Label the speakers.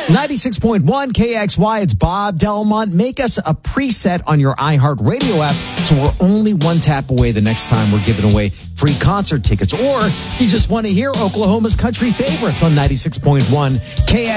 Speaker 1: 96.1 KXY, it's Bob Delmont. Make us a preset on your iHeartRadio app so we're only one tap away the next time we're giving away free concert tickets. Or you just want to hear Oklahoma's country favorites on 96.1 KXY.